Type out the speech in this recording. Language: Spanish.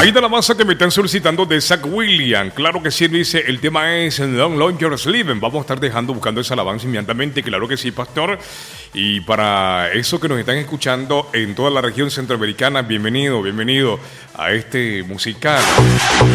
Ahí está la masa que me están solicitando de Zach William. Claro que sí, dice, el tema es Long Long Your Sleeping. Vamos a estar buscando esa alabanza inmediatamente. Claro que sí, pastor. Y para eso que nos están escuchando en toda la región centroamericana, bienvenido a este musical.